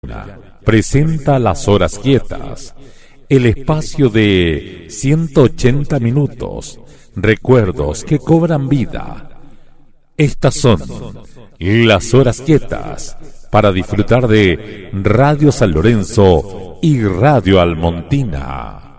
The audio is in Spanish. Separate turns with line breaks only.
presenta Las Horas Quietas, el espacio de 180 minutos, recuerdos que cobran vida. Estas son Las Horas Quietas, para disfrutar de Radio San Lorenzo y Radio Almontina.